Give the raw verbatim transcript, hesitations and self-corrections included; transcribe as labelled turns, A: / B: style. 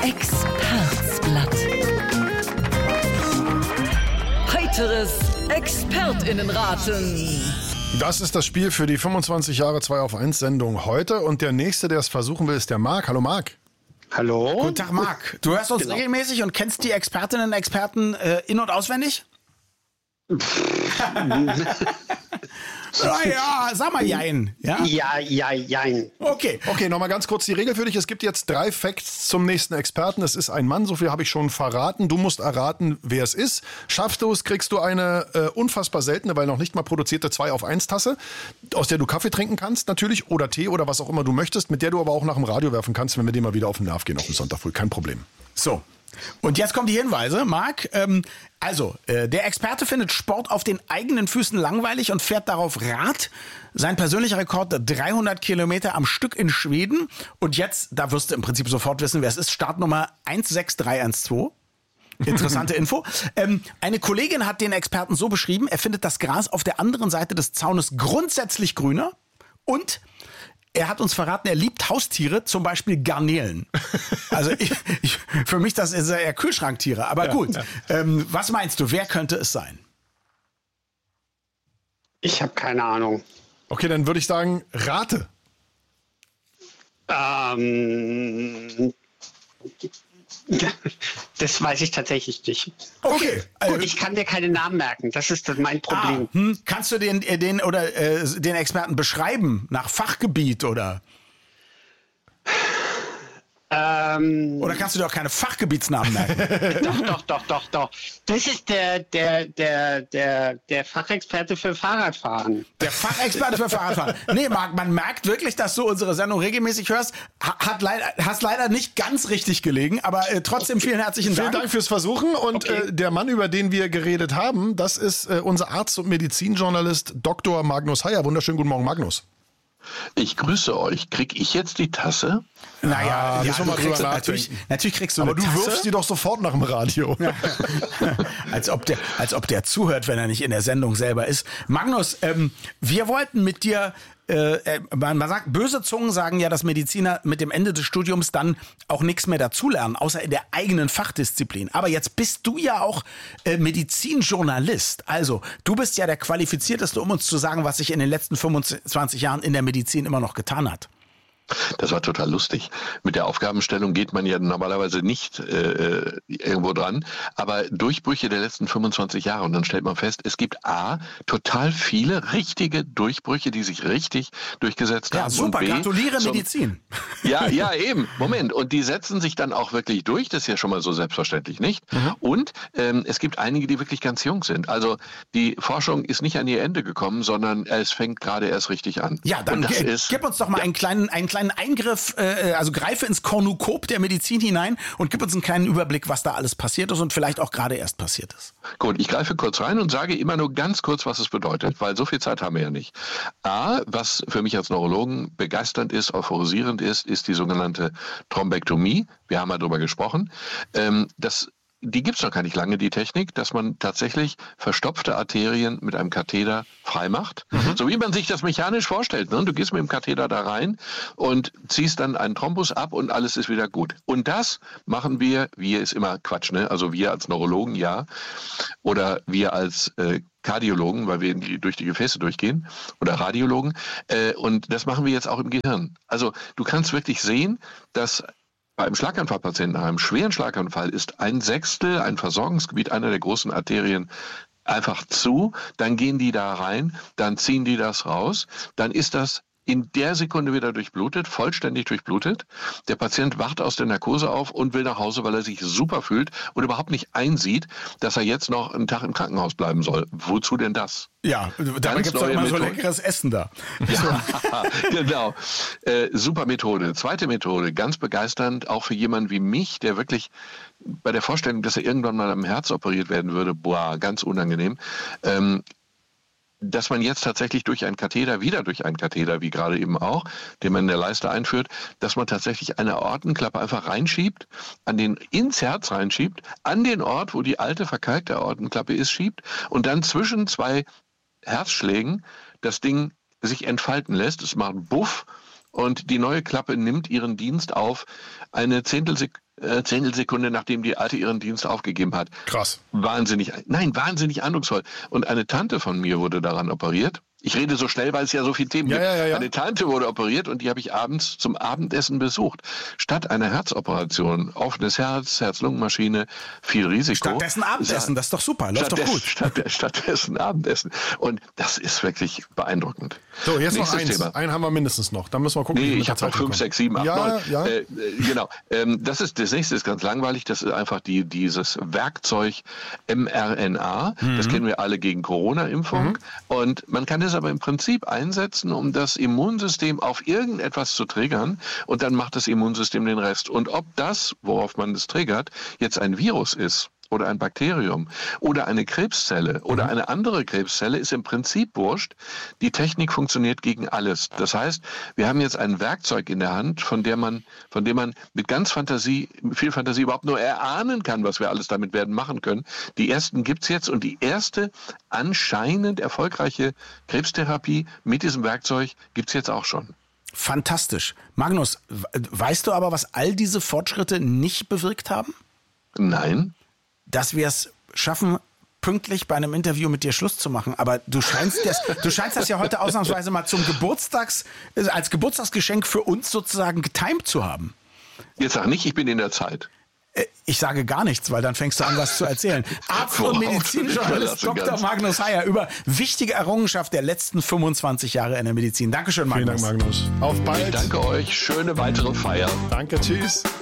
A: Expertsblatt. Heiteres ExpertInnenraten.
B: Das ist das Spiel für die fünfundzwanzig Jahre zwei auf eins Sendung heute. Und der Nächste, der es versuchen will, ist der Marc. Hallo Marc.
C: Hallo.
D: Guten Tag, Marc. Du hörst uns genau. regelmäßig und kennst die Expertinnen und Experten äh, in- und auswendig? Naja, sag mal jein. Ja,
C: ja, ja, jein.
D: Okay.
B: Okay, nochmal ganz kurz die Regel für dich. Es gibt jetzt drei Facts zum nächsten Experten. Es ist ein Mann, so viel habe ich schon verraten. Du musst erraten, wer es ist. Schaffst du es, kriegst du eine äh, unfassbar seltene, weil noch nicht mal produzierte zwei auf eins Tasse, aus der du Kaffee trinken kannst natürlich oder Tee oder was auch immer du möchtest, mit der du aber auch nach dem Radio werfen kannst, wenn wir dir mal wieder auf den Nerv gehen auf den Sonntag früh. Kein Problem.
D: So. Und jetzt kommen die Hinweise, Marc. Ähm, also, äh, der Experte findet Sport auf den eigenen Füßen langweilig und fährt darauf Rad. Sein persönlicher Rekord dreihundert Kilometer am Stück in Schweden. Und jetzt, da wirst du im Prinzip sofort wissen, wer es ist. Startnummer eins sechs drei eins zwei. Interessante Info. Ähm, eine Kollegin hat den Experten so beschrieben, er findet das Gras auf der anderen Seite des Zaunes grundsätzlich grüner und er hat uns verraten, er liebt Haustiere, zum Beispiel Garnelen. Also ich, ich, für mich das ist eher Kühlschranktiere. Aber ja, gut, ja. Ähm, was meinst du, wer könnte es sein?
C: Ich habe keine Ahnung.
B: Okay, dann würde ich sagen, rate.
C: Ähm... Das weiß ich tatsächlich nicht.
D: Okay.
C: Gut, ich kann dir keine Namen merken. Das ist mein Problem.
D: Ah, hm. Kannst du den, den oder äh, den Experten beschreiben nach Fachgebiet oder?
C: Ähm,
D: oder kannst du dir auch keine Fachgebietsnamen merken?
C: doch, doch, doch, doch, doch. Das ist der, der, der, der, der Fachexperte für Fahrradfahren.
D: Der Fachexperte für Fahrradfahren. Nee, Marc, man merkt wirklich, dass du unsere Sendung regelmäßig hörst. Hat leider, hast leider nicht ganz richtig gelegen, aber äh, trotzdem vielen herzlichen Dank.
B: Vielen Dank fürs Versuchen. Und okay. äh, der Mann, über den wir geredet haben, das ist äh, unser Arzt und Medizinjournalist Doktor Magnus Heyer. Wunderschönen guten Morgen, Magnus.
E: Ich grüße euch. Krieg ich jetzt die Tasse?
D: Naja, ah, ja, du kriegst, natürlich, natürlich kriegst du
B: Aber
D: eine
B: du
D: Tasse.
B: wirfst die doch sofort nach dem Radio.
D: Ja. als, ob der, als ob der zuhört, wenn er nicht in der Sendung selber ist. Magnus, ähm, wir wollten mit dir, äh, man, man sagt, böse Zungen sagen ja, dass Mediziner mit dem Ende des Studiums dann auch nichts mehr dazulernen, außer in der eigenen Fachdisziplin. Aber jetzt bist du ja auch äh, Medizinjournalist. Also, du bist ja der Qualifizierteste, um uns zu sagen, was sich in den letzten fünfundzwanzig Jahren in der Medizin immer noch getan hat.
E: Das war total lustig. Mit der Aufgabenstellung geht man ja normalerweise nicht äh, irgendwo dran, aber Durchbrüche der letzten fünfundzwanzig Jahre und dann stellt man fest, es gibt A, total viele richtige Durchbrüche, die sich richtig durchgesetzt
D: ja,
E: haben.
D: Super,
E: und B,
D: gratuliere
E: zum,
D: Medizin.
E: Ja, ja, eben, Moment. Und die setzen sich dann auch wirklich durch, das ist ja schon mal so selbstverständlich nicht. Mhm. Und ähm, es gibt einige, die wirklich ganz jung sind. Also die Forschung ist nicht an ihr Ende gekommen, sondern es fängt gerade erst richtig an.
D: Ja, dann
E: und das
D: g-
E: ist,
D: gib uns doch mal ja. einen kleinen, einen kleinen Eingriff, äh, also greife ins Kornukop der Medizin hinein und gib uns einen kleinen Überblick, was da alles passiert ist und vielleicht auch gerade erst passiert ist.
E: Gut, ich greife kurz rein und sage immer nur ganz kurz, was es bedeutet, weil so viel Zeit haben wir ja nicht. A, was für mich als Neurologen begeisternd ist, euphorisierend ist, ist die sogenannte Thrombektomie. Wir haben ja darüber gesprochen. Ähm, das Die gibt's noch gar nicht lange, die Technik, dass man tatsächlich verstopfte Arterien mit einem Katheter freimacht. Mhm. So wie man sich das mechanisch vorstellt. Ne? Du gehst mit dem Katheter da rein und ziehst dann einen Thrombus ab und alles ist wieder gut. Und das machen wir, wir ist immer Quatsch, ne? Also wir als Neurologen, ja. Oder wir als äh, Kardiologen, weil wir in die, durch die Gefäße durchgehen, oder Radiologen. Äh, und das machen wir jetzt auch im Gehirn. Also du kannst wirklich sehen, dass beim Schlaganfallpatienten, einem schweren Schlaganfall, ist ein Sechstel, ein Versorgungsgebiet einer der großen Arterien einfach zu. Dann gehen die da rein, dann ziehen die das raus. Dann ist das in der Sekunde wieder durchblutet, vollständig durchblutet. Der Patient wacht aus der Narkose auf und will nach Hause, weil er sich super fühlt und überhaupt nicht einsieht, dass er jetzt noch einen Tag im Krankenhaus bleiben soll. Wozu denn das?
D: Ja, dabei gibt es doch immer Methode. So leckeres Essen da.
E: Ja, genau. Äh, super Methode. Zweite Methode, ganz begeisternd, auch für jemanden wie mich, der wirklich bei der Vorstellung, dass er irgendwann mal am Herz operiert werden würde, boah, ganz unangenehm, ähm, dass man jetzt tatsächlich durch einen Katheter, wieder durch einen Katheter, wie gerade eben auch, den man in der Leiste einführt, dass man tatsächlich eine Aortenklappe einfach reinschiebt, an den, ins Herz reinschiebt, an den Ort, wo die alte verkalkte Aortenklappe ist, schiebt und dann zwischen zwei Herzschlägen das Ding sich entfalten lässt. Es macht Buff und die neue Klappe nimmt ihren Dienst auf. Eine Zehntelsek- äh, Zehntelsekunde, nachdem die Alte ihren Dienst aufgegeben hat.
B: Krass.
E: Wahnsinnig, nein, wahnsinnig eindrucksvoll. Und eine Tante von mir wurde daran operiert. Ich rede so schnell, weil es ja so viele Themen
B: ja,
E: gibt.
B: Ja, ja, ja.
E: Eine Tante wurde operiert und die habe ich abends zum Abendessen besucht. Statt einer Herzoperation, offenes Herz, Herz-Lungen-Maschine, viel Risiko.
D: Stattdessen Abendessen, das ist doch super, läuft doch gut.
E: Statt, stattdessen Abendessen. Und das ist wirklich beeindruckend.
B: So, jetzt
E: Nächstes
B: noch eins.
E: Thema.
B: Einen haben wir mindestens noch. Da müssen wir gucken.
E: Nee,
B: wie wir
E: ich habe
B: mit der
E: noch
B: Zeit
E: fünf, sechs, sieben, acht,
B: ja,
E: neun.
B: Ja.
E: Äh, genau. Ähm, das ist das nächste ist ganz langweilig. Das ist einfach die, dieses Werkzeug mRNA. Mhm. Das kennen wir alle gegen Corona-Impfung. Mhm. Und man kann es aber im Prinzip einsetzen, um das Immunsystem auf irgendetwas zu triggern. Und dann macht das Immunsystem den Rest. Und ob das, worauf man es triggert, jetzt ein Virus ist, oder ein Bakterium oder eine Krebszelle oder
B: mhm.
E: eine andere Krebszelle, ist im Prinzip wurscht. Die Technik funktioniert gegen alles. Das heißt, wir haben jetzt ein Werkzeug in der Hand, von der man, von dem man mit ganz Fantasie, viel Fantasie überhaupt nur erahnen kann, was wir alles damit werden machen können. Die ersten gibt's jetzt und die erste anscheinend erfolgreiche Krebstherapie mit diesem Werkzeug gibt's jetzt auch schon.
D: Fantastisch. Magnus, weißt du aber, was all diese Fortschritte nicht bewirkt haben?
E: Nein.
D: Dass wir es schaffen, pünktlich bei einem Interview mit dir Schluss zu machen. Aber du scheinst das, du scheinst das ja heute ausnahmsweise mal zum Geburtstags, als Geburtstagsgeschenk für uns sozusagen getimt zu haben.
E: Jetzt sag nicht, ich bin in der Zeit.
D: Ich sage gar nichts, weil dann fängst du an, was zu erzählen. Arzt und Medizinjournalist Doktor Magnus Heyer über wichtige Errungenschaft der letzten fünfundzwanzig Jahre in der Medizin. Dankeschön, Magnus.
B: Vielen Dank, Magnus. Auf bald.
E: Ich danke euch. Schöne weitere Feier.
B: Danke, tschüss.